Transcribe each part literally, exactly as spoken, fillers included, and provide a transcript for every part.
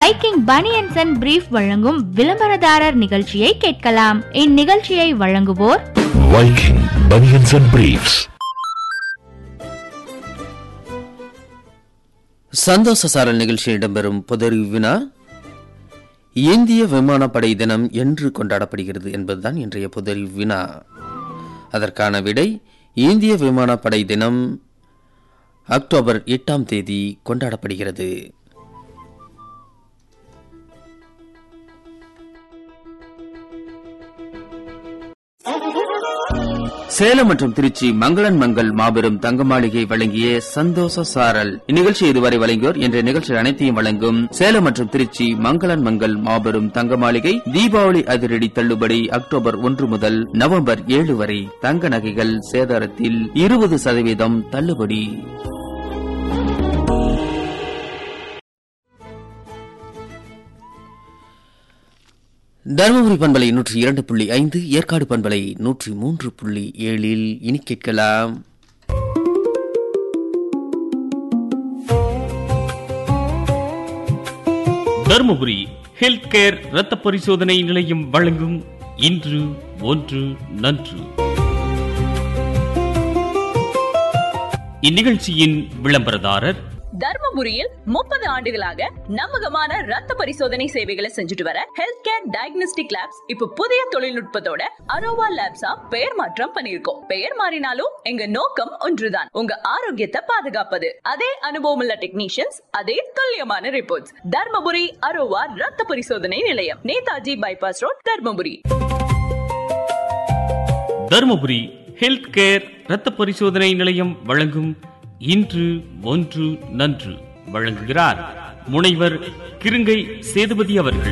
Viking banians and brief வழங்கும் விளம்பரதாரர் நிகழ்ச்சியை கேட்கலாம். இந்நிகழ்ச்சியை வழங்குவோர் வைக்கிங் பனியன்ஸ் அண்ட் பிரீஃப்ஸ். சந்தோஷ சாரல் நிகழ்ச்சியில் இடம்பெறும் பொதறிவு வினா, இந்திய விமானப்படை தினம் என்று கொண்டாடப்படுகிறது என்பதுதான் இன்றைய பொதறிவு வினா. அதற்கான விடை, இந்திய விமானப்படை தினம் அக்டோபர் எட்டாம் தேதி கொண்டாடப்படுகிறது. சேலம் மற்றும் திருச்சி மங்களன் மங்கள் மாபெரும் தங்க மாளிகை வழங்கிய சந்தோஷ சாரல் இந்நிகழ்ச்சி இதுவரை வழங்கியோர் என்ற நிகழ்ச்சிகள் அனைத்தையும் வழங்கும் சேலம் மற்றும் திருச்சி மங்களன் மங்கள் மாபெரும் தங்க மாளிகை. தீபாவளி அதிரடி தள்ளுபடி அக்டோபர் ஒன்று முதல் நவம்பர் ஏழு வரை. தங்க நகைகள் சேதாரத்தில் இருபது சதவீதம் தள்ளுபடி. தருமபுரி பண்பலை நூற்றி இரண்டு புள்ளி ஐந்து, ஏற்காடு பண்பலை நூற்றி மூன்று புள்ளி ஏழில் இனி கேட்கலாம் தருமபுரி ஹெல்த் கேர் இரத்த பரிசோதனை நிலையம் வழங்கும் இன்று ஒன்று நன்று. இந்நிகழ்ச்சியின் விளம்பரதாரர் தர்மபுரியில் முப்பது ஆண்டுகளாக நம்பகமான ரத்த பரிசோதனை சேவைகளை செஞ்சுட்டு வர ஹெல்த் கேர் டயக்னோஸ்டிக் லேப்ஸ் இப்ப புதிய தொழில்நுட்பத்தோட அரோவா லேப்ஸா பெயர் மாற்றம் பண்ணிருக்கோம். பெயர் மாறினாலும் எங்க நோக்கம் ஒன்றுதான், உங்க ஆரோக்கியத்தை பாதுகாப்பது. அதே அனுபவம் உள்ள டெக்னீஷியன்ஸ், அதே துல்லியமான ரிப்போர்ட்ஸ். தர்மபுரி அரோவா ரத்த பரிசோதனை நிலையம், Netaji bypass road, Dharmapuri. Dharmapuri health care இரத்த பரிசோதனை நிலையம் வழங்கும் இன்று ஒன்று நன்று. வழங்குகிறார் முனைவர் கிருங்கை சேதுபதி அவர்கள்.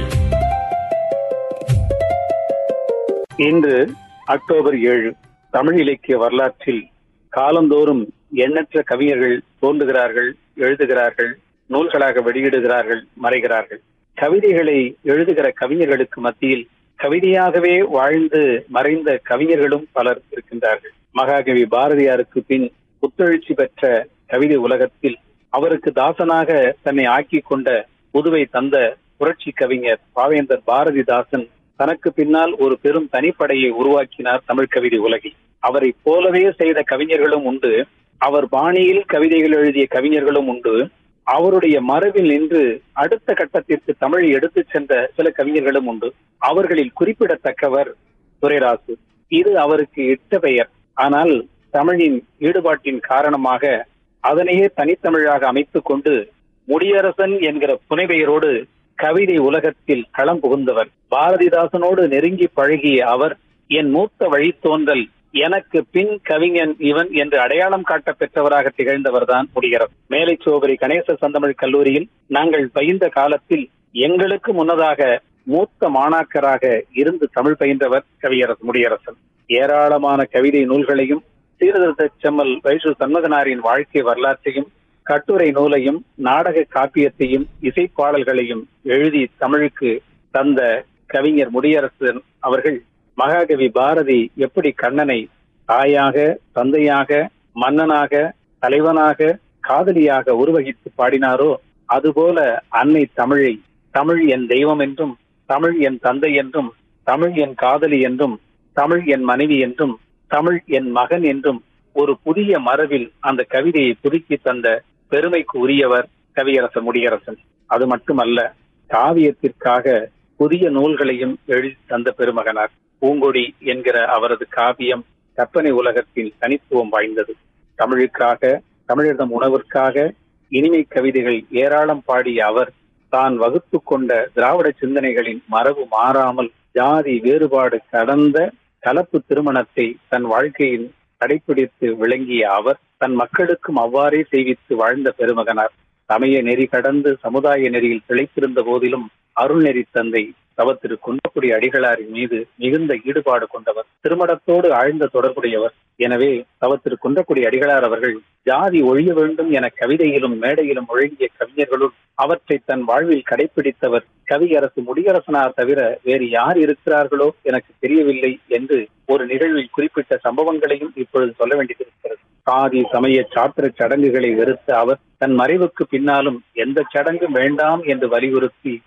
இன்று அக்டோபர் ஏழு. தமிழ் இலக்கிய வரலாற்றில் காலந்தோறும் எண்ணற்ற கவிஞர்கள் தோன்றுகிறார்கள், எழுதுகிறார்கள், நூல்களாக வெளியிடுகிறார்கள், மறைகிறார்கள். கவிதைகளை எழுதுகிற கவிஞர்களுக்கு மத்தியில் கவிதையாகவே வாழ்ந்து மறைந்த கவிஞர்களும் பலர் இருக்கின்றார்கள். மகாகவி பாரதியாருக்கு பின் புத்தெழுச்சி பெற்ற கவிதை உலகத்தில் அவருக்கு தாசனாக தன்னை ஆக்கி கொண்ட புதுவை தந்த புரட்சி கவிஞர் பாவேந்தர் பாரதிதாசன் தனக்கு பின்னால் ஒரு பெரும் தனிப்படையை உருவாக்கினார் தமிழ் கவிதை உலகில். அவரை போலவே செய்த கவிஞர்களும் உண்டு, அவர் பாணியில் கவிதைகள் எழுதிய கவிஞர்களும் உண்டு. அவருடைய மரபில் நின்று அடுத்த கட்டத்திற்கு தமிழை எடுத்து சென்ற சில கவிஞர்களும் உண்டு. அவர்களில் குறிப்பிடத்தக்கவர் துரைராசு. இது அவருக்கு இட்ட பெயர். ஆனால் தமிழின் ஈடுபாட்டின் காரணமாக அதனையே தனித்தமிழாக அமைத்துக் கொண்டு முடியரசன் என்கிற புனைபெயரோடு கவிதை உலகத்தில் களம் புகுந்தவர். பாரதிதாசனோடு நெருங்கி பழகிய அவர், என் மூத்த வழித்தோன்றல், எனக்கு பின் கவிஞன் இவன் என்று அடையாளம் காட்ட பெற்றவராக திகழ்ந்தவர் தான் முடியரசன். மேலைச்சோபரி கணேச சந்தமிழ் கல்லூரியில் நாங்கள் பயின்ற காலத்தில் எங்களுக்கு முன்னதாக மூத்த மாணாக்கராக இருந்து தமிழ் பயின்றவர் கவியரசு முடியரசன். ஏராளமான கவிதை நூல்களையும் சீர்திருத்த செம்மல் வைசு சண்முகனாரின் வாழ்க்கை வரலாற்றையும் கட்டுரை நூலையும் நாடக காப்பியத்தையும் இசைப்பாடல்களையும் எழுதி தமிழுக்கு தந்த கவிஞர் முடியரசன் அவர்கள் மகாகவி பாரதி எப்படி கண்ணனை தாயாக, தந்தையாக, மன்னனாக, தலைவனாக, காதலியாக உருவகித்து பாடினாரோ அதுபோல அன்னை தமிழை தமிழ் என் தெய்வம் என்றும், தமிழ் என் தந்தை என்றும், தமிழ் என் காதலி என்றும், தமிழ் என் மனைவி என்றும், தமிழ் என் மகன் என்றும் ஒரு புதிய மரபில் அந்த கவிதையை புதுக்கி தந்த பெருமைக்கு உரியவர் கவியரசர் முடியரசன். அது மட்டுமல்ல, காவியத்திற்காக புதிய நூல்களையும் எழுதி தந்த பெருமகனார். பூங்கொடி என்கிற அவரது காவியம் கற்பனை உலகத்தில் தனித்துவம் வாய்ந்தது. தமிழுக்காக, தமிழர்தம் உணவிற்காக இனிமை கவிதைகள் ஏராளம் பாடிய அவர் தான் வகுத்து கொண்ட திராவிட சிந்தனைகளின் மரபு மாறாமல் ஜாதி வேறுபாடு கடந்த கலப்பு திருமணத்தை தன் வாழ்க்கையில் கடைபிடித்து விளங்கிய அவர் தன் மக்களுக்கும் அவ்வாறே செய்வித்து வாழ்ந்த பெருமகனார். சமய நெறி கடந்து சமுதாய நெறியில் திளைத்திருந்த போதிலும் அருள்நெறி தந்தை தவ திரு குன்றக்குடி அடிகளாரின் மீது மிகுந்த ஈடுபாடு கொண்டவர், திருமணத்தோடு ஆழ்ந்த தொடர்புடையவர். எனவே தவ திரு குன்றக்குடி அடிகளார் அவர்கள் ஜாதி ஒழிய வேண்டும் என கவிதையிலும் மேடையிலும் ஒழுங்கிய கவிஞர்களுள் அவற்றை தன் வாழ்வில் கடைபிடித்தவர் கவியரசு முடியரசனார் தவிர வேறு யார் இருக்கிறார்களோ எனக்கு தெரியவில்லை என்று ஒரு நிகழ்வில் குறிப்பிட்ட சம்பவங்களையும் இப்பொழுது சொல்ல வேண்டியிருக்கிறது. சாதி சமய சாத்திர சடங்குகளை வெறுத்த அவர் தன் மறைவுக்கு பின்னாலும் எந்த சடங்கும் வேண்டாம் என்று வலியுறுத்தி